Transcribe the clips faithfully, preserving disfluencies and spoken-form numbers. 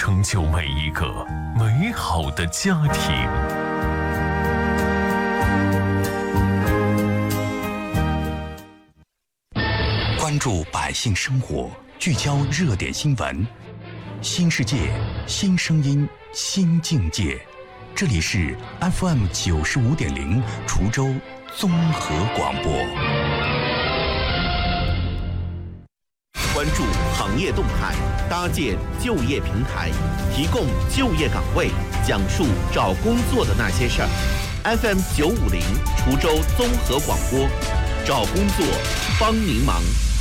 成就每一个美好的家庭。 关注百姓生活，聚焦热点新闻，新世界，新声音，新境界。这里是 F M 九十五点零滁州综合广播。 关注行业动态，搭建就业平台，提供就业岗位，讲述找工作的那些事儿。F M 九五零滁州综合广播，找工作帮您忙。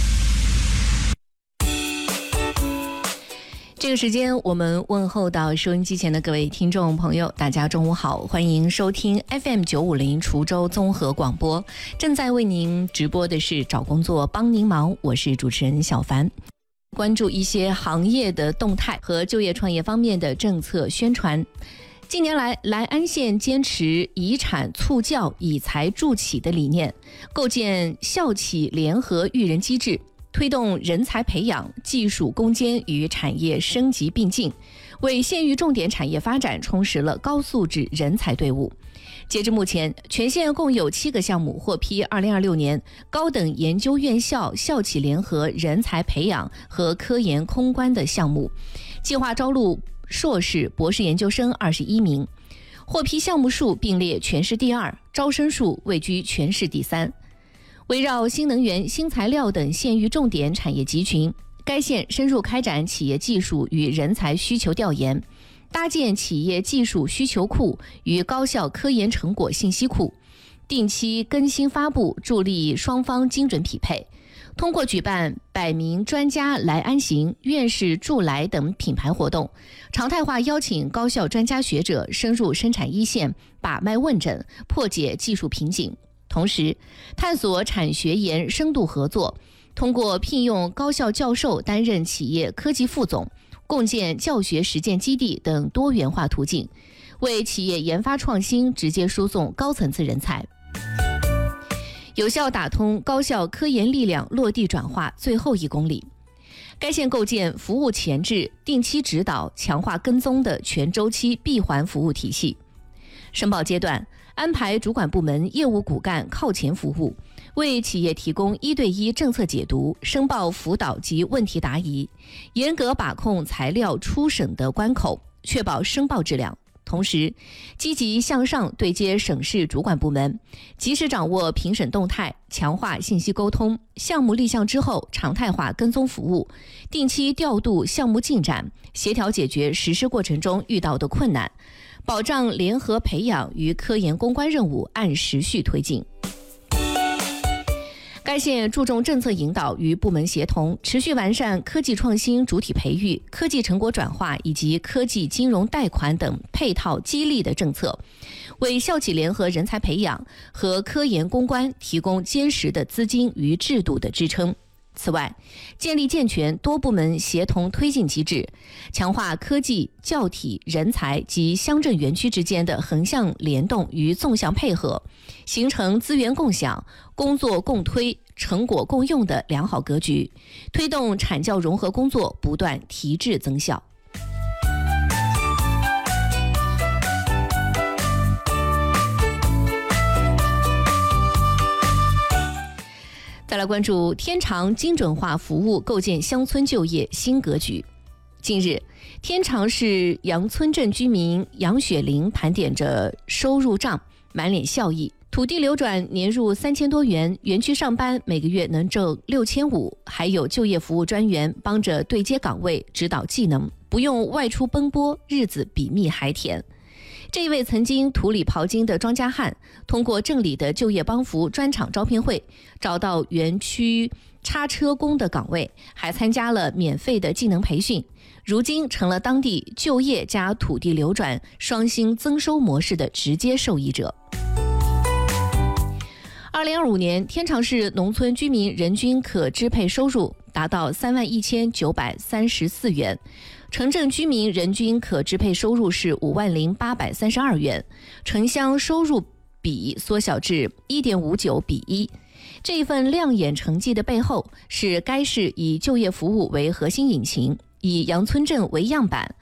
这个时间我们问候到收音机前的各位听众朋友，大家中午好，欢迎收听 F M 九五零滁州综合广播，正在为您直播的是找工作帮您忙，我是主持人小凡。关注一些行业的动态和就业创业方面的政策宣传。近年来，来安县坚持以产促教、以才助企的理念，构建校企联合育人机制，推动人才培养、技术攻坚与产业升级并进，为县域重点产业发展充实了高素质人才队伍。截至目前，全县共有七个项目获批二零二六年高等研究院校校企联合人才培养和科研攻关的项目，计划招录硕士、博士研究生二十一名，获批项目数并列全市第二，招生数位居全市第三。围绕新能源、新材料等县域重点产业集群，该县深入开展企业技术与人才需求调研，搭建企业技术需求库与高校科研成果信息库，定期更新发布，助力双方精准匹配。通过举办百名专家来安行、院士助来等品牌活动，常态化邀请高校专家学者深入生产一线，把脉问诊，破解技术瓶颈。同时，探索产学研深度合作，通过聘用高校教授担任企业科技副总，共建教学实践基地等多元化途径，为企业研发创新直接输送高层次人才，有效打通高校科研力量落地转化最后一公里。该县构建服务前置、定期指导、强化跟踪的全周期闭环服务体系。申报阶段，安排主管部门业务骨干靠前服务，为企业提供一对一政策解读、申报辅导及问题答疑，严格把控材料出审的关口，确保申报质量。同时，积极向上对接省市主管部门，及时掌握评审动态，强化信息沟通，项目立项之后常态化跟踪服务，定期调度项目进展，协调解决实施过程中遇到的困难，保障联合培养与科研攻关任务按时序推进。该县注重政策引导与部门协同，持续完善科技创新主体培育、科技成果转化以及科技金融贷款等配套激励的政策，为校企联合人才培养和科研攻关提供坚实的资金与制度的支撑。此外，建立健全多部门协同推进机制，强化科技、教体、人才及乡镇园区之间的横向联动与纵向配合，形成资源共享、工作共推、成果共用的良好格局，推动产教融合工作不断提质增效。再来关注天长精准化服务构建乡村就业新格局。近日，天长市杨村镇居民杨雪玲盘点着收入账，满脸笑意。土地流转年入三千多元，园区上班每个月能挣六千五，还有就业服务专员帮着对接岗位、指导技能，不用外出奔波，日子比蜜还甜。这一位曾经土里刨金的庄稼汉，通过镇里的就业帮扶专场招聘会，找到园区叉车工的岗位，还参加了免费的技能培训，如今成了当地就业加土地流转双薪增收模式的直接受益者。二零二五年，天长市农村居民人均可支配收入达到三万一千九百三十四元，城镇居民人均可支配收入是五万零八百三十二元，城乡收入比缩小至一点五九比一。这一份亮眼成绩的背后，是该市以就业服务为核心引擎，以杨村镇为样板，